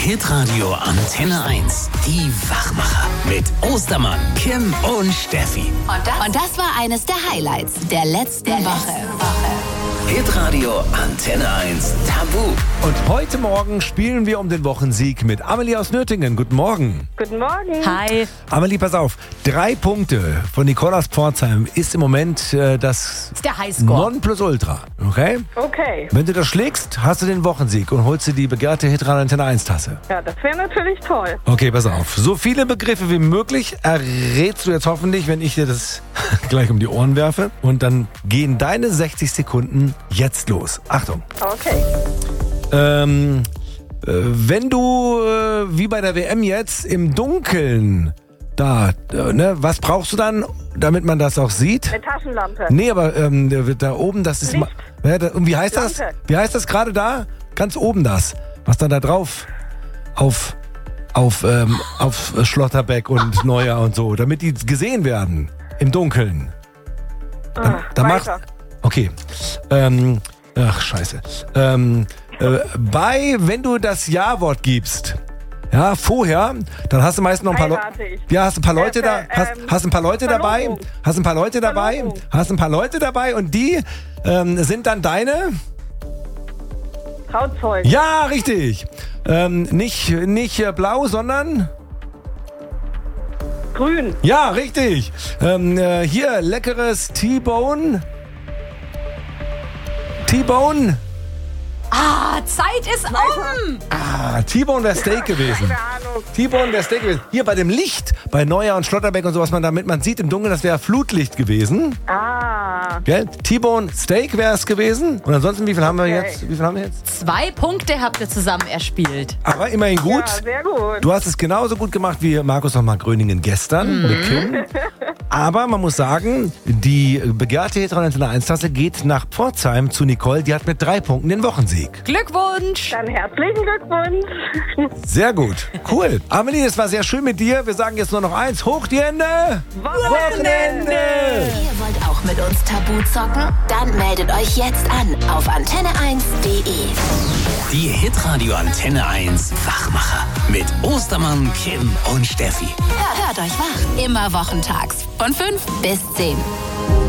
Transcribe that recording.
Hitradio Antenne 1. Die Wachmacher. Mit Ostermann, Kim und Steffi. Und das war eines der Highlights der letzten Woche. Hitradio Antenne 1 Tabu. Und heute Morgen spielen wir um den Wochensieg mit Amelie aus Nürtingen. Guten Morgen. Guten Morgen. Hi. Amelie, pass auf. 3 Punkte von Nicole aus Pforzheim ist im Moment das ist der Highscore. Nonplusultra. Okay? Okay. Wenn du das schlägst, hast du den Wochensieg und holst dir die begehrte Hitradio Antenne 1 Tasse. Ja, das wäre natürlich toll. Okay, pass auf. So viele Begriffe wie möglich errätst du jetzt hoffentlich, wenn ich dir das gleich um die Ohren werfe. Und dann gehen deine 60 Sekunden jetzt los. Achtung. Okay. Wenn du, wie bei der WM jetzt, im Dunkeln was brauchst du dann, damit man das auch sieht? Eine Taschenlampe. Nee, aber da oben, das ist... Licht. Und wie heißt das? Lampe. Wie heißt das gerade da? Ganz oben das. Was dann da drauf auf Schlotterbeck und Neuer und so, damit die gesehen werden im Dunkeln. Weiter. Okay. Scheiße. Wenn du das Ja-Wort gibst, ja, vorher, dann hast du meist noch ein paar Leute. Ja, hast ein paar Leute da, hast ein paar Leute dabei, Verlobung. hast ein paar Leute dabei, Verlobung. hast ein paar Leute dabei und die sind dann deine. Trauzeug. Ja, richtig. Nicht blau, sondern. Grün. Ja, richtig. Hier, leckeres T-Bone. T-Bone? Zeit ist um. T-Bone wäre Steak gewesen. Keine Ahnung. T-Bone wäre Steak gewesen. Hier bei dem Licht, bei Neuer und Schlotterbeck und so, was man damit man sieht im Dunkeln, das wäre Flutlicht gewesen. Gell? T-Bone Steak wäre es gewesen. Und ansonsten, wie viel haben wir jetzt? 2 Punkte habt ihr zusammen erspielt. Aber immerhin gut. Ja, sehr gut. Du hast es genauso gut gemacht wie Markus nochmal Gröningen gestern mit Kim. Aber man muss sagen, die begehrte Hitradio Antenne 1 Tasse geht nach Pforzheim zu Nicole. Die hat mit 3 Punkten den Wochensieg. Glückwunsch. Dann herzlichen Glückwunsch. Sehr gut. Cool. Amelie, es war sehr schön mit dir. Wir sagen jetzt nur noch eins. Hoch die Hände. Wochenende. Ihr wollt auch mit uns Tabu zocken? Dann meldet euch jetzt an auf antenne1.de. Die Hitradio Antenne 1 Wachmacher. Mit Ostermann, Kim und Steffi. Hört euch wach. Immer wochentags von 5 bis 10.